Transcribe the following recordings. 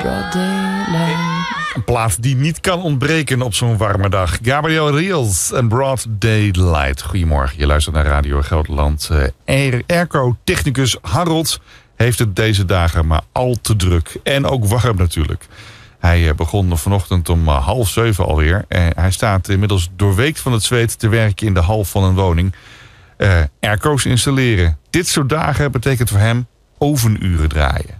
Broad daylight. Een plaat die niet kan ontbreken op zo'n warme dag. Gabriel Riels en Broad Daylight. Goedemorgen, je luistert naar Radio Gelderland. Airco-technicus Harold heeft het deze dagen maar al te druk. En ook warm natuurlijk. Hij begon vanochtend om 6:30 alweer. Hij staat inmiddels doorweekt van het zweet te werken in de hal van een woning. Airco's installeren. Dit soort dagen betekent voor hem ovenuren draaien.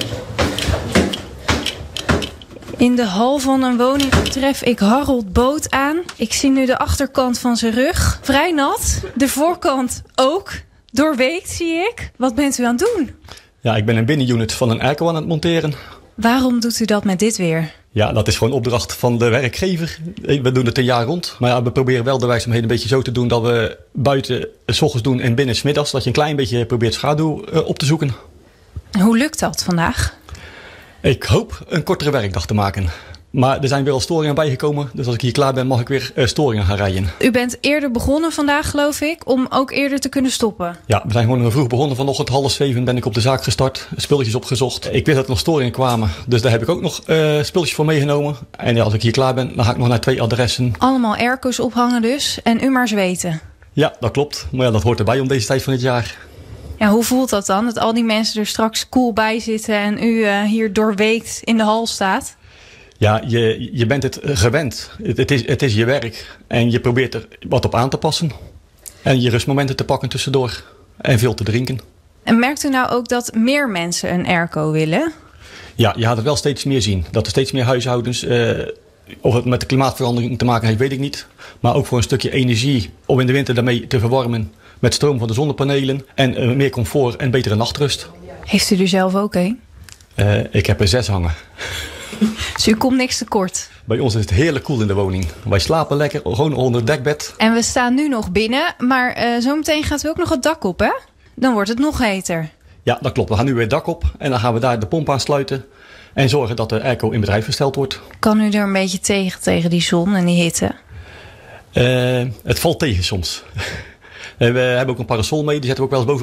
In de hal van een woning tref ik Harold Boot aan. Ik zie nu de achterkant van zijn rug. Vrij nat. De voorkant ook. Doorweekt zie ik. Wat bent u aan het doen? Ja, ik ben een binnenunit van een airco aan het monteren. Waarom doet u dat met dit weer? Ja, dat is gewoon opdracht van de werkgever. We doen het een jaar rond. Maar ja, we proberen wel de werkzaamheden een beetje zo te doen dat we buiten 's ochtends doen en binnen 's middags. Dat je een klein beetje probeert schaduw op te zoeken. Hoe lukt dat vandaag? Ik hoop een kortere werkdag te maken. Maar er zijn weer al storingen bijgekomen. Dus als ik hier klaar ben, mag ik weer storingen gaan rijden. U bent eerder begonnen vandaag, geloof ik, om ook eerder te kunnen stoppen. Ja, we zijn gewoon vroeg begonnen. Vanochtend 6:30 ben ik op de zaak gestart. Spulletjes opgezocht. Ik wist dat er nog storingen kwamen. Dus daar heb ik ook nog spulletjes voor meegenomen. En ja, als ik hier klaar ben, dan ga ik nog naar 2 adressen. Allemaal airco's ophangen dus. En u maar zweten. Ja, dat klopt. Maar ja, dat hoort erbij om deze tijd van het jaar. Ja, hoe voelt dat dan? Dat al die mensen er straks cool bij zitten en u hier doorweekt in de hal staat? Ja, je bent het gewend. Het is je werk. En je probeert er wat op aan te passen. En je rustmomenten te pakken tussendoor. En veel te drinken. En merkt u nou ook dat meer mensen een airco willen? Ja, je gaat het wel steeds meer zien. Dat er steeds meer huishoudens... of het met de klimaatverandering te maken heeft, weet ik niet. Maar ook voor een stukje energie om in de winter daarmee te verwarmen. Met stroom van de zonnepanelen. En meer comfort en betere nachtrust. Heeft u er zelf ook een? Ik heb er 6 hangen. Dus u komt niks tekort? Bij ons is het heerlijk koel in de woning. Wij slapen lekker, gewoon onder het dekbed. En we staan nu nog binnen. Maar zometeen gaat u ook nog het dak op, hè? Dan wordt het nog heter. Ja, dat klopt. We gaan nu weer het dak op. En dan gaan we daar de pomp aansluiten. En zorgen dat de airco in bedrijf gesteld wordt. Kan u er een beetje tegen die zon en die hitte? Het valt tegen soms. We hebben ook een parasol mee. Die zetten we ook wel eens boven